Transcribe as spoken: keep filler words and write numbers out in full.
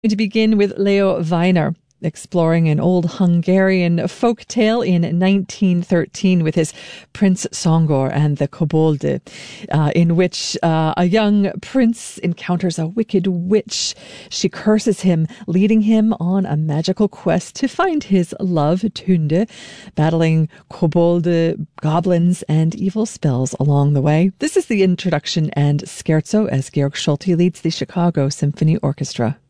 To begin with Leo Weiner, exploring an old Hungarian folk tale in nineteen thirteen with his Prince Songor and the Kobolde, uh, in which uh, a young prince encounters a wicked witch. She curses him, leading him on a magical quest to find his love, Tunde, battling Kobolde, goblins, and evil spells along the way. This is the introduction and scherzo as Georg Schulte leads the Chicago Symphony Orchestra.